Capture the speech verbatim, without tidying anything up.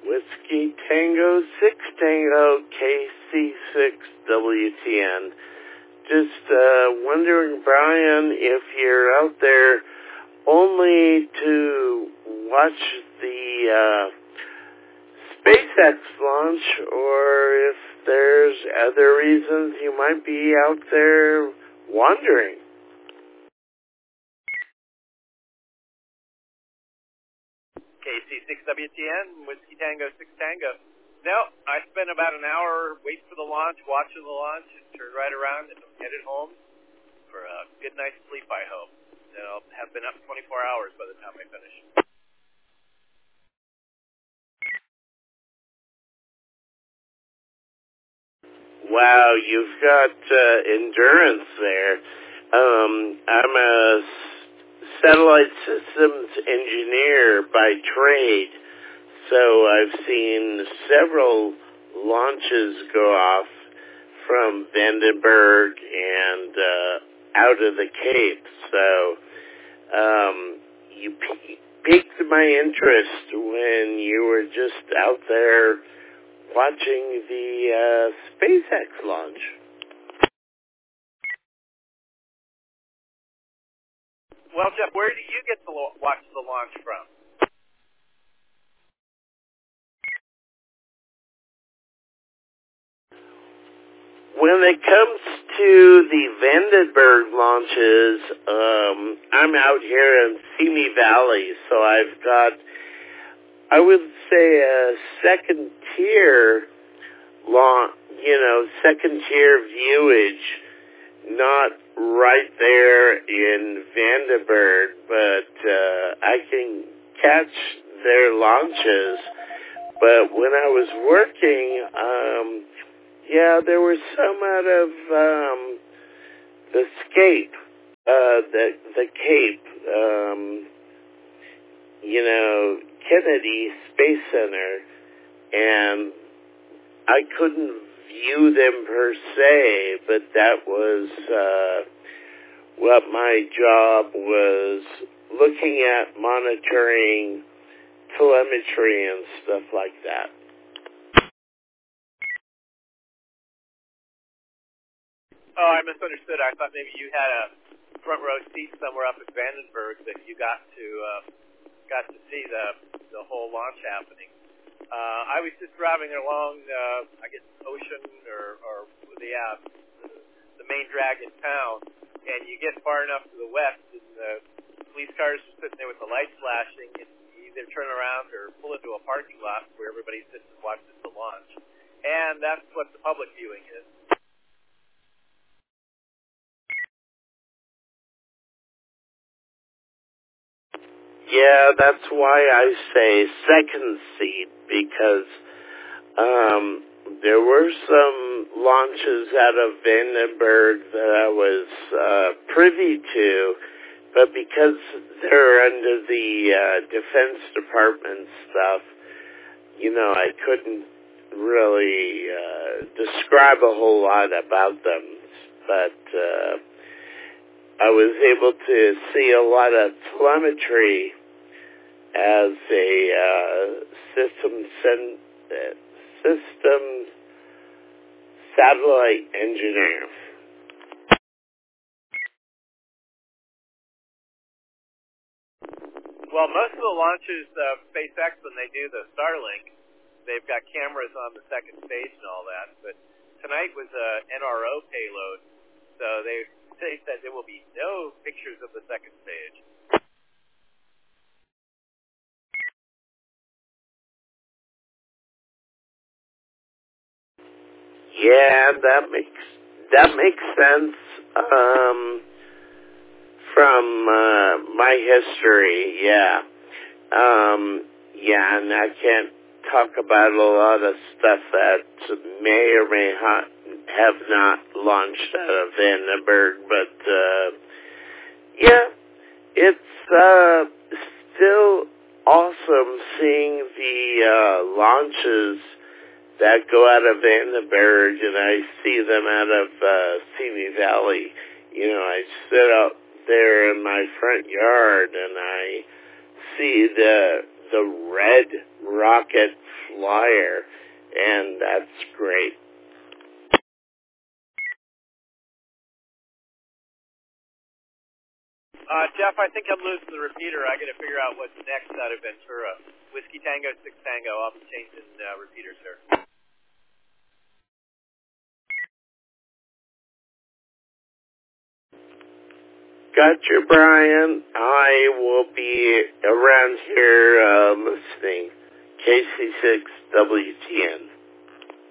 Whiskey Tango six Tango K C six W T N. Just uh, wondering, Brian, if you're out there only to watch the uh, SpaceX launch, or if there's other reasons you might be out there wandering. K C six W T N, Whiskey Tango six Tango. No, I spent about an hour waiting for the launch, watching the launch, and turned right around and headed home for a good night's sleep, I hope. And I'll have been up twenty-four hours by the time I finish. Wow, you've got uh, endurance there. Um, I'm a satellite systems engineer by trade, so I've seen several launches go off from Vandenberg and uh, out of the Cape. So um, you p- piqued my interest when you were just out there watching the uh, SpaceX launch. Well, Jeff, where do you get to lo- watch the launch from? When it comes to the Vandenberg launches, um, I'm out here in Simi Valley, so I've got, I would say, a second tier launch, you know, second tier viewage, not right there in Vandenberg, but uh, I can catch their launches. But when I was working, um, yeah, there was some out of um, the Scape, uh, the the Cape, um, you know, Kennedy Space Center, and I couldn't view them per se, but that was uh, what my job was, looking at monitoring telemetry and stuff like that. Oh, I misunderstood. I thought maybe you had a front row seat somewhere up at Vandenberg that you got to uh, got to see the the whole launch happening. Uh, I was just driving along, uh, I guess, Ocean or, or the, uh, the main drag in town, and you get far enough to the west, and the police cars are sitting there with the lights flashing, and you either turn around or pull into a parking lot where everybody sits and watches the launch. And that's what the public viewing is. Yeah, that's why I say second seat, because um, there were some launches out of Vandenberg that I was uh, privy to, but because they're under the uh, Defense Department stuff, you know, I couldn't really uh, describe a whole lot about them, but uh, I was able to see a lot of telemetry as a uh, system sen- uh, system satellite engineer. Well, most of the launches of SpaceX, when they do the Starlink, they've got cameras on the second stage and all that. But tonight was a N R O payload, so they, they said there will be no pictures of the second stage. Yeah, that makes that makes sense um, from uh, my history. Yeah, um, yeah, and I can't talk about a lot of stuff that may or may ha- have not launched out of Vandenberg, but uh, yeah, it's uh, still awesome seeing the uh, launches that go out of Vandenberg, and I see them out of uh, Simi Valley. You know, I sit out there in my front yard, and I see the the red rocket flyer, and that's great. Uh, Jeff, I think I'm losing the repeater. I got to figure out what's next out of Ventura. Whiskey Tango, six Tango. I'll be changing uh, repeaters here. Gotcha, Brian. I will be around here uh, listening. K C six W T N.